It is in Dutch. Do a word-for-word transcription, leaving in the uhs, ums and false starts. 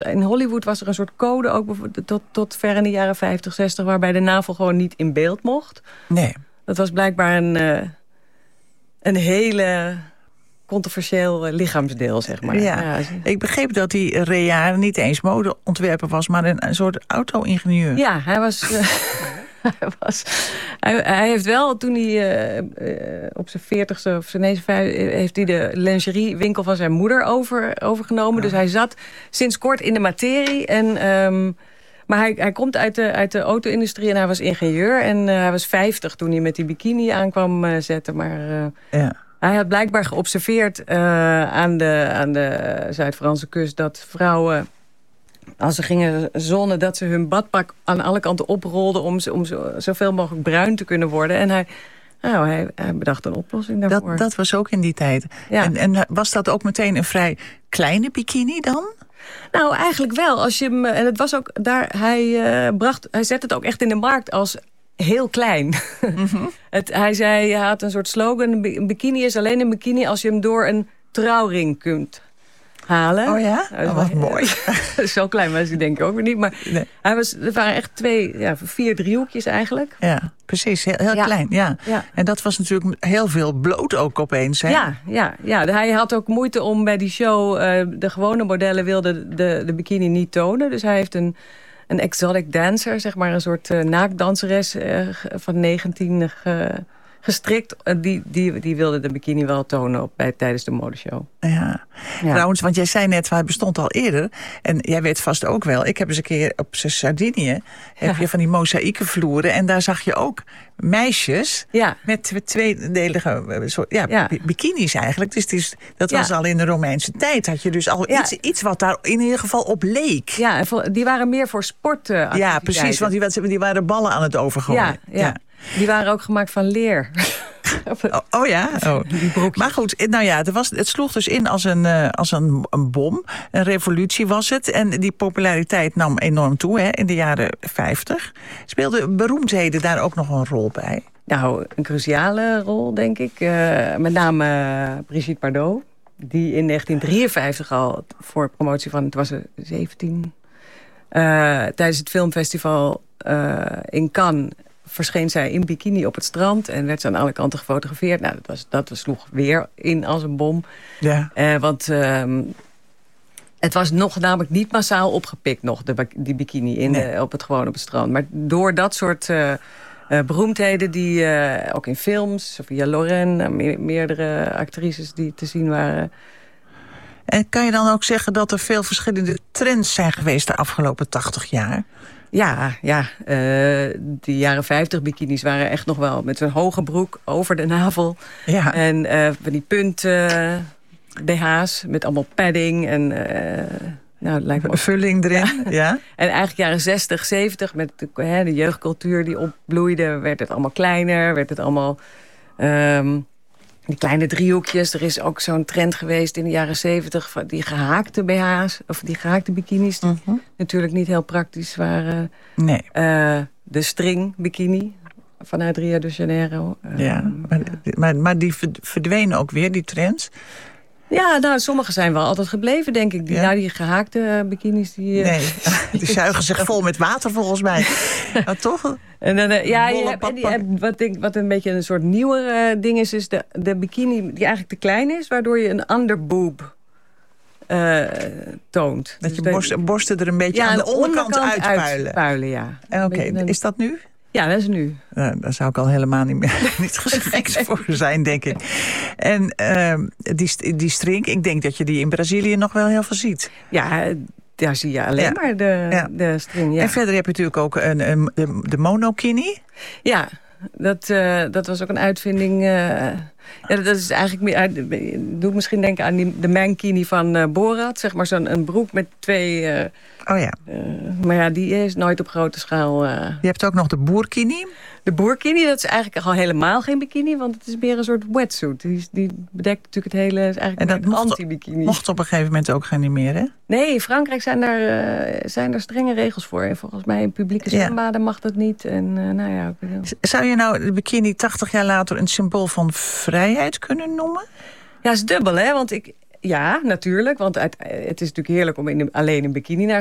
In Hollywood was er een soort code, ook tot, tot ver in de jaren vijftig, zestig... waarbij de navel gewoon niet in beeld mocht. Nee. Dat was blijkbaar een, uh, een hele controversieel lichaamsdeel, zeg maar. Ja. Ja. Ik begreep dat die Rea niet eens modeontwerper was, maar een, een soort auto-ingenieur. Ja, hij was... Uh, hij, was hij, hij heeft wel, toen hij uh, uh, op zijn veertigste of zijn nee, heeft hij de lingeriewinkel van zijn moeder over, overgenomen. Oh. Dus hij zat sinds kort in de materie. En, um, maar hij, hij komt uit de, uit de auto-industrie en hij was ingenieur. En uh, hij was vijftig toen hij met die bikini aankwam uh, zetten. Maar uh, ja. hij had blijkbaar geobserveerd uh, aan de, aan de Zuid-Franse kust dat vrouwen, als ze gingen zonnen, dat ze hun badpak aan alle kanten oprolden om, om zo, zoveel mogelijk bruin te kunnen worden. En hij, nou, hij, hij bedacht een oplossing daarvoor. Dat, dat was ook in die tijd. Ja. En, en was dat ook meteen een vrij kleine bikini dan? Nou, eigenlijk wel. Als je hem, en het was ook daar, hij, uh, bracht, hij zette het ook echt in de markt als heel klein. Mm-hmm. het, hij zei, hij had een soort slogan, een bikini is alleen een bikini als je hem door een trouwring kunt halen. Oh ja? Oh, wat mooi. Zo klein was hij denk ik ook weer niet. Maar nee. hij was, er waren echt twee, ja, vier driehoekjes eigenlijk. Ja, precies. Heel, heel ja. klein. Ja. Ja. En dat was natuurlijk heel veel bloot ook opeens. Hè? Ja, ja, ja, hij had ook moeite om bij die show, uh, de gewone modellen wilden de, de bikini niet tonen. Dus hij heeft een, een exotic dancer, zeg maar een soort uh, naakdanseres uh, van negentien uh, gestrikt. Die, die, die wilde de bikini wel tonen op, bij, tijdens de modeshow. Ja. ja. Trouwens, want jij zei net, hij bestond al eerder. En jij weet vast ook wel, ik heb eens een keer op Sardinië, ja. heb je van die mozaïekenvloeren. En daar zag je ook meisjes ja. met tweedelige soort, ja, ja. bikinis eigenlijk. Dus is, dat ja. was al in de Romeinse tijd. Had je dus al ja. iets, iets wat daar in ieder geval op leek. Ja, die waren meer voor sporten. Ja, precies, want die, die waren ballen aan het overgooien. Ja, ja. ja. Die waren ook gemaakt van leer. Oh, oh ja? Oh. Maar goed, nou ja, het, was, het sloeg dus in als, een, uh, als een, een bom. Een revolutie was het. En die populariteit nam enorm toe hè, in de jaren vijftig. Speelden beroemdheden daar ook nog een rol bij? Nou, een cruciale rol, denk ik. Uh, met name uh, Brigitte Bardot. Die in negentien drieënvijftig al voor promotie van, het was er zeventien... Uh, tijdens het filmfestival uh, in Cannes verscheen zij in bikini op het strand en werd ze aan alle kanten gefotografeerd. Nou, dat, was, dat sloeg weer in als een bom. Ja. Uh, want uh, het was nog namelijk niet massaal opgepikt nog, de, die bikini in nee. de, op het, gewoon op het strand. Maar door dat soort uh, uh, beroemdheden die uh, ook in films, Sophia Loren, uh, me, meerdere actrices die te zien waren. En kan je dan ook zeggen dat er veel verschillende trends zijn geweest de afgelopen tachtig jaar? Ja, ja. Uh, de jaren vijftig bikinis waren echt nog wel met zo'n hoge broek over de navel. Ja. En uh, van die punten B H's met allemaal padding en uh, nou, het lijkt me ook vulling erin. Ja. Ja. En eigenlijk jaren zestig, zeventig met de, hè, de jeugdcultuur die opbloeide, werd het allemaal kleiner, werd het allemaal Um, die kleine driehoekjes. Er is ook zo'n trend geweest in de jaren zeventig van die gehaakte B H's of die gehaakte bikinis die uh-huh. natuurlijk niet heel praktisch waren. Nee. Uh, de string bikini vanuit Rio de Janeiro. Uh, ja, maar, maar, maar die verdwenen ook weer, die trends? Ja, nou, sommige zijn wel altijd gebleven, denk ik. Die, ja? Nou, die gehaakte bikinis, die... Nee, die zuigen zich vol met water, volgens mij. Maar toch? En dan, uh, ja, je hebt, en die, en wat, denk, wat een beetje een soort nieuwer uh, ding is... is de, de bikini die eigenlijk te klein is... waardoor je een underboob uh, toont. Dat je borst, borsten er een beetje ja, aan de onderkant, onderkant uitpuilen. uitpuilen ja. Oké, okay. Is dat nu? Ja, dat is nu. Uh, daar zou ik al helemaal niet meer niet geschikt voor zijn, denk ik. En uh, die, die string, ik denk dat je die in Brazilië nog wel heel veel ziet. Ja, daar zie je alleen ja. maar de, ja. de string. Ja. En verder heb je natuurlijk ook een, een, de, de monokini. Ja, dat, uh, dat was ook een uitvinding. Uh, ja, dat is eigenlijk meer. Uh, doe misschien denken aan die, de mankini van uh, Borat, zeg maar zo'n een broek met twee. Uh, oh ja. Uh, maar ja, die is nooit op grote schaal. Uh, je hebt ook nog de burkini. De burkini, dat is eigenlijk al helemaal geen bikini, want het is meer een soort wetsuit. Die, die bedekt natuurlijk het hele, is eigenlijk en dat mocht, anti-bikini. mocht op een gegeven moment ook geen meer, hè? Nee, in Frankrijk zijn daar, uh, zijn daar strenge regels voor. En volgens mij in publieke zwembaden ja. mag dat niet. En, uh, nou ja, zou je nou de bikini tachtig jaar later een symbool van vrijheid kunnen noemen? Ja, is dubbel, hè? Want ik, ja, natuurlijk. Want het, het is natuurlijk heerlijk om in de, alleen in bikini naar